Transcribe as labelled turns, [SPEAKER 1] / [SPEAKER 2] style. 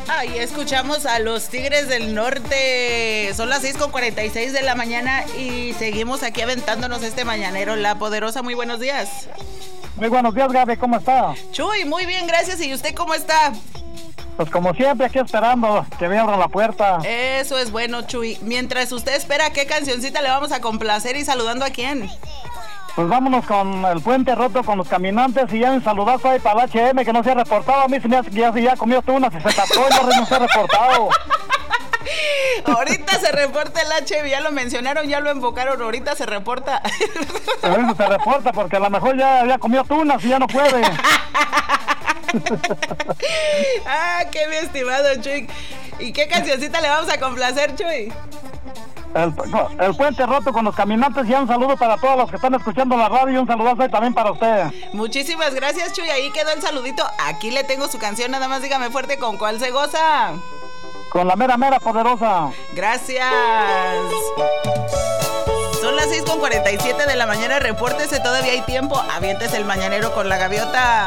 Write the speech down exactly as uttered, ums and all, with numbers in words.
[SPEAKER 1] Ahí escuchamos a los Tigres del Norte. Son las seis con cuarenta y seis de la mañana y seguimos aquí aventándonos este mañanero. La Poderosa, muy buenos días.
[SPEAKER 2] Muy buenos días, Gaby, ¿cómo está?
[SPEAKER 1] Chuy, muy bien, gracias. ¿Y usted cómo está?
[SPEAKER 2] Pues como siempre, aquí esperando que me abran la puerta.
[SPEAKER 1] Eso es bueno, Chuy. Mientras usted espera, ¿qué cancioncita le vamos a complacer y saludando a quién?
[SPEAKER 2] Pues vámonos con el puente roto con los caminantes y ya un saludazo ahí para el H M que no se ha reportado. A mí se me hace que ya, ya comió tú una, si se tapó y no, no se ha reportado.
[SPEAKER 1] Ahorita se reporta el H M, ya lo mencionaron, ya lo invocaron, ahorita se reporta.
[SPEAKER 2] Pero eso se reporta porque a lo mejor ya, ya comió tunas y ya no puede.
[SPEAKER 1] Ah, qué mi estimado Chuy. ¿Y qué cancioncita le vamos a complacer, Chuy?
[SPEAKER 2] El, no, el puente roto con los caminantes y un saludo para todos los que están escuchando la radio y un saludazo ahí también para usted.
[SPEAKER 1] Muchísimas gracias, Chuy, ahí quedó el saludito. Aquí le tengo su canción, nada más dígame fuerte con cuál se goza.
[SPEAKER 2] Con la mera mera poderosa.
[SPEAKER 1] Gracias. Son las seis con cuarenta y siete de la mañana, repórtese, todavía hay tiempo, aviéntese el mañanero con la gaviota.